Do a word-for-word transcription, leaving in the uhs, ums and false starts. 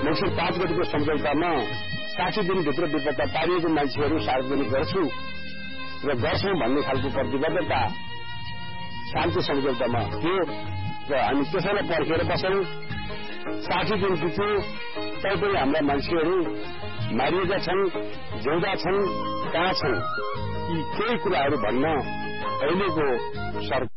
मङ्सिर पाँच गतिको सम्झौतामा साठी दिनभित्र विपत्ता पारिएको मान्छेहरू सार्वजनिक गर्छु र गर्छौं भन्ने खालको प्रतिबद्धता शान्ति सम्झौतामा थियो र हामी त्यसैलाई पर्खेर बसौं। साठी दिन बित्यो तैपनि हाम्रा मान्छेहरू मारिएका छन्, जिउँदा छन्, कहाँ छन्, यी केही कुराहरू भन्न अहिलेको सरकार